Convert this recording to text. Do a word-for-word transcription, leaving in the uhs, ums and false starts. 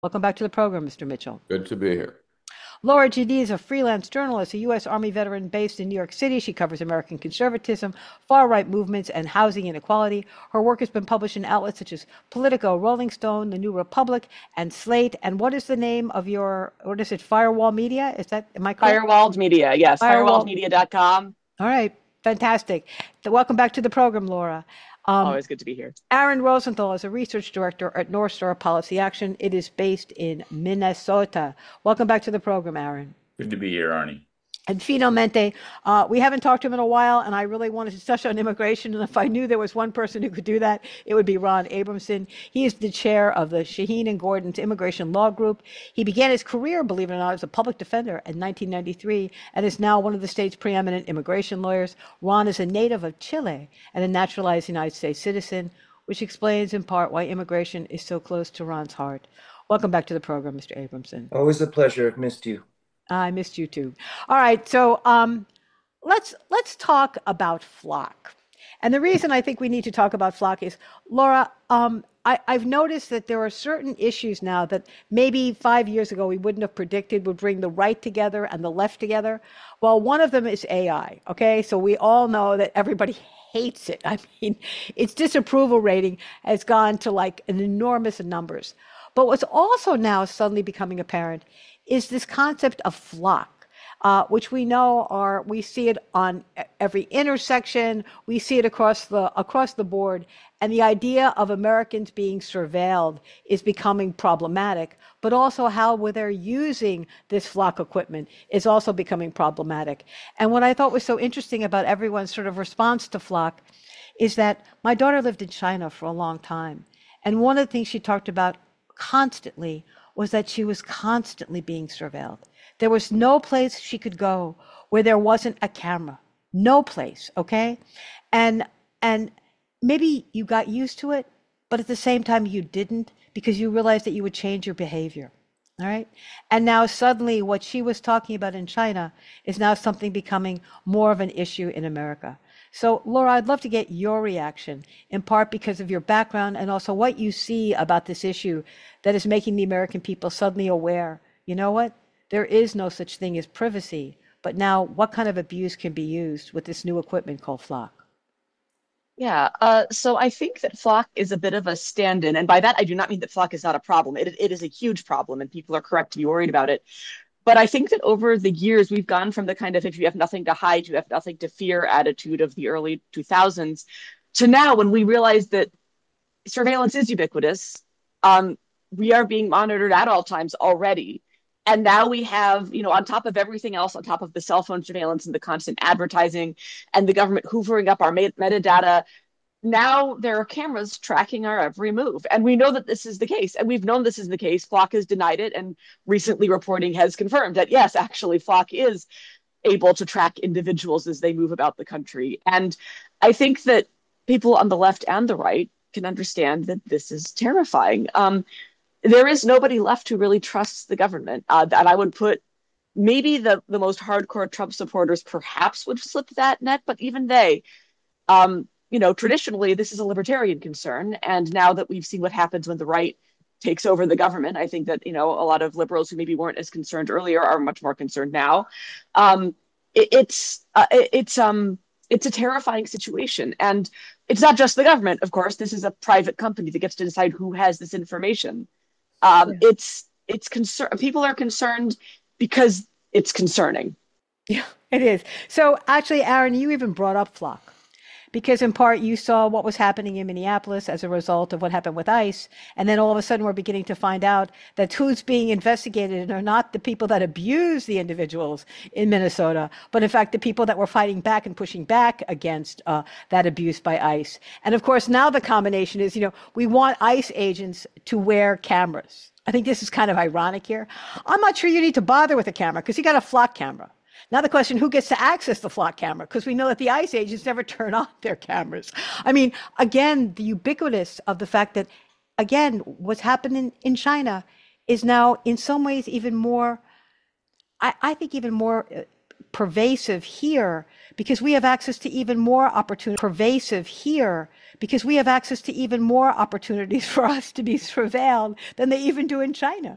Welcome back to the program, Mister Mitchell. Good to be here. Laura G D is a freelance journalist, a U S. Army veteran based in New York City. She covers American conservatism, far right movements, and housing inequality. Her work has been published in outlets such as Politico, Rolling Stone, The New Republic, and Slate. And what is the name of your, what is it, Firewall Media? Is that, am I correct? Firewalled Media, yes, firewalled Firewall. media dot com. All right, fantastic. Welcome back to the program, Laura. Um, Always good to be here. Aaron Rosenthal is a research director at North Star Policy Action. It is based in Minnesota. Welcome back to the program, Aaron. Good to be here, Arnie. And finalmente, uh, we haven't talked to him in a while, and I really wanted to touch on immigration. And if I knew there was one person who could do that, it would be Ron Abramson. He is the chair of the Shaheen and Gordon's Immigration Law Group. He began his career, believe it or not, as a public defender in nineteen ninety-three and is now one of the state's preeminent immigration lawyers. Ron is a native of Chile and a naturalized United States citizen, which explains in part why immigration is so close to Ron's heart. Welcome back to the program, Mister Abramson. Always a pleasure. I've missed you. I missed you too. All right, so um, let's let's talk about FLoC. And the reason I think we need to talk about FLoC is, Laura, um, I, I've noticed that there are certain issues now that maybe five years ago we wouldn't have predicted would bring the right together and the left together. Well, one of them is A I, okay? So we all know that everybody hates it. I mean, its disapproval rating has gone to like an enormous numbers. But what's also now suddenly becoming apparent is this concept of FLoC, uh, which we know are, we see it on every intersection, we see it across the across the board, and the idea of Americans being surveilled is becoming problematic, but also how they're using this FLoC equipment is also becoming problematic. And what I thought was so interesting about everyone's sort of response to FLoC is that my daughter lived in China for a long time, and one of the things she talked about constantly was that she was constantly being surveilled. There was no place she could go where there wasn't a camera. No place, okay? And and maybe you got used to it, but at the same time you didn't because you realized that you would change your behavior. All right? And now suddenly what she was talking about in China is now something becoming more of an issue in America. So, Laura, I'd love to get your reaction, in part because of your background and also what you see about this issue that is making the American people suddenly aware, you know what? There is no such thing as privacy, but now what kind of abuse can be used with this new equipment called FLoC? Yeah, uh, so I think that FLoC is a bit of a stand-in, and by that I do not mean that FLoC is not a problem. It, it is a huge problem, and people are correct to be worried about it. But I think that over the years, we've gone from the kind of if you have nothing to hide, you have nothing to fear attitude of the early two thousands to now when we realize that surveillance is ubiquitous. Um, we are being monitored at all times already. And now we have, you know, on top of everything else, on top of the cell phone surveillance and the constant advertising and the government hoovering up our met- metadata, now there are cameras tracking our every move. And we know that this is the case. And we've known this is the case. FLoC has denied it. And recently reporting has confirmed that, yes, actually, FLoC is able to track individuals as they move about the country. And I think that people on the left and the right can understand that this is terrifying. Um, there is nobody left who really trusts the government. Uh, and I would put maybe the, the most hardcore Trump supporters perhaps would slip that net, but even they, um, you know, traditionally, this is a libertarian concern. And now that we've seen what happens when the right takes over the government, I think that, you know, a lot of liberals who maybe weren't as concerned earlier are much more concerned now. Um, it, it's uh, it, it's um it's a terrifying situation. And it's not just the government, of course. This is a private company that gets to decide who has this information. Um, yeah. It's it's concern. People are concerned because it's concerning. Yeah, it is. So actually, Aaron, you even brought up FLoC. Because in part you saw what was happening in Minneapolis as a result of what happened with ICE. And then all of a sudden we're beginning to find out that who's being investigated are not the people that abuse the individuals in Minnesota, but in fact the people that were fighting back and pushing back against uh, that abuse by ICE. And of course now the combination is, you know, we want ICE agents to wear cameras. I think this is kind of ironic here. I'm not sure you need to bother with a camera because you got a FLoC camera. Now the question, who gets to access the FLoC camera? Because we know that the ICE agents never turn on their cameras. I mean, again, the ubiquitous of the fact that, again, what's happening in China is now in some ways even more, I, I think even more pervasive here because we have access to even more opportunity, pervasive here because we have access to even more opportunities for us to be surveilled than they even do in China.